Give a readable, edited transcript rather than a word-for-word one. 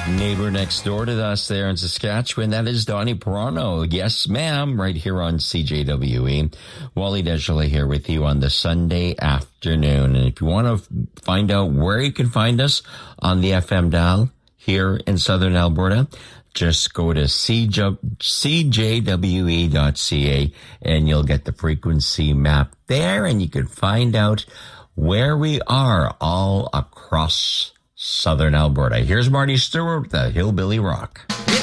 Neighbor next door to us there in Saskatchewan, that is Donnie Perano. Yes, ma'am, right here on CJWE. Wally Deschler here with you on the Sunday afternoon. And if you want to find out where you can find us on the FM dial here in Southern Alberta, just go to cjwe.ca and you'll get the frequency map there, and you can find out where we are all across Southern Alberta. Here's Marty Stewart with the Hillbilly Rock.